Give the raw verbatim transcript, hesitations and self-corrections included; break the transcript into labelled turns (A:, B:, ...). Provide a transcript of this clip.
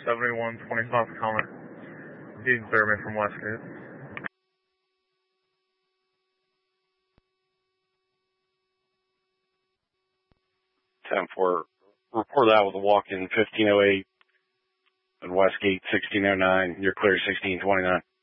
A: seventy-one twenty-five Comet. He's Jeremy from Westgate.
B: ten four. Report that with a walk-in fifteen oh eight and Westgate sixteen oh nine. You're clear sixteen twenty-nine.